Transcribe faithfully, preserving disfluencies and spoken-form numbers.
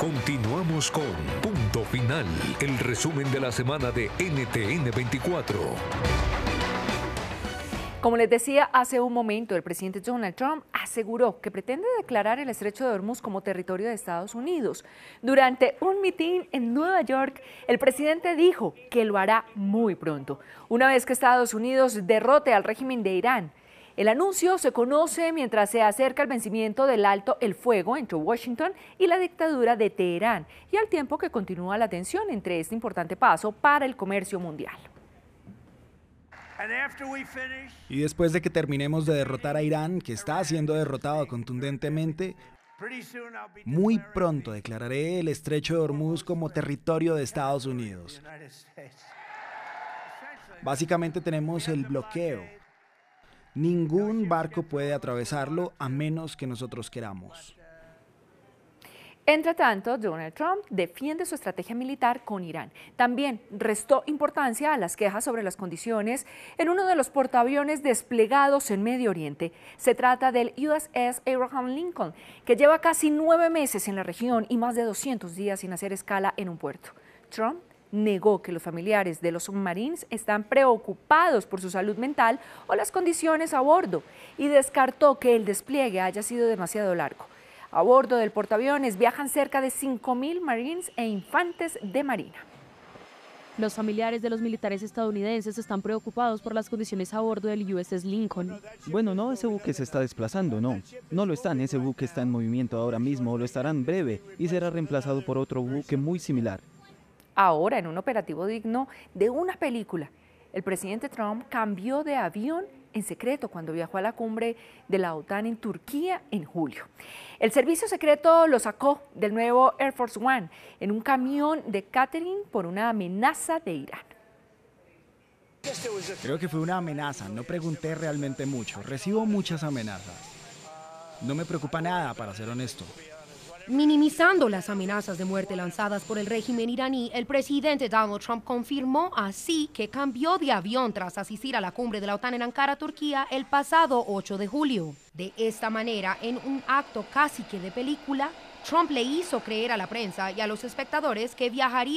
Continuamos con Punto Final, el resumen de la semana de N T N veinticuatro. Como les decía hace un momento, el presidente Donald Trump aseguró que pretende declarar el Estrecho de Hormuz como territorio de Estados Unidos. Durante un mitin en Nueva York, el presidente dijo que lo hará muy pronto, una vez que Estados Unidos derrote al régimen de Irán. El anuncio se conoce mientras se acerca el vencimiento del alto el fuego entre Washington y la dictadura de Teherán, y al tiempo que continúa la tensión entre este importante paso para el comercio mundial. Y después de que terminemos de derrotar a Irán, que está siendo derrotado contundentemente, muy pronto declararé el Estrecho de Hormuz como territorio de Estados Unidos. Básicamente tenemos el bloqueo. Ningún barco puede atravesarlo a menos que nosotros queramos. Entre tanto, Donald Trump defiende su estrategia militar con Irán. También restó importancia a las quejas sobre las condiciones en uno de los portaaviones desplegados en Medio Oriente. Se trata del U S S Abraham Lincoln, que lleva casi nueve meses en la región y más de doscientos días sin hacer escala en un puerto. Trump negó que los familiares de los submarines están preocupados por su salud mental o las condiciones a bordo y descartó que el despliegue haya sido demasiado largo. A bordo del portaaviones viajan cerca de cinco mil marines e infantes de marina. Los familiares de los militares estadounidenses están preocupados por las condiciones a bordo del U S S Lincoln. Bueno, no, ese buque se está desplazando, no. No lo están, ese buque está en movimiento ahora mismo, lo estará en breve y será reemplazado por otro buque muy similar. Ahora, en un operativo digno de una película, el presidente Trump cambió de avión en secreto cuando viajó a la cumbre de la OTAN en Turquía en julio. El servicio secreto lo sacó del nuevo Air Force One en un camión de catering por una amenaza de Irán. Creo que fue una amenaza, no pregunté realmente mucho, recibo muchas amenazas. No me preocupa nada, para ser honesto. Minimizando las amenazas de muerte lanzadas por el régimen iraní, el presidente Donald Trump confirmó así que cambió de avión tras asistir a la cumbre de la OTAN en Ankara, Turquía, el pasado ocho de julio. De esta manera, en un acto casi que de película, Trump le hizo creer a la prensa y a los espectadores que viajaría